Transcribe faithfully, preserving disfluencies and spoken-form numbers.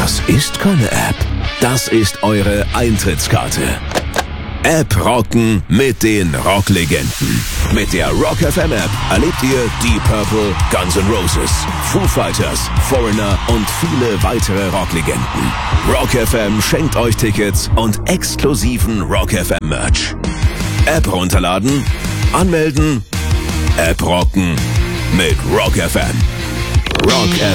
Das ist keine App. Das ist eure Eintrittskarte. App rocken mit den Rocklegenden. Mit der Rock F M App erlebt ihr Deep Purple, Guns N' Roses, Foo Fighters, Foreigner und viele weitere Rocklegenden. Rock F M schenkt euch Tickets und exklusiven Rock F M Merch. App runterladen, anmelden, App rocken mit Rock F M. Rock F M.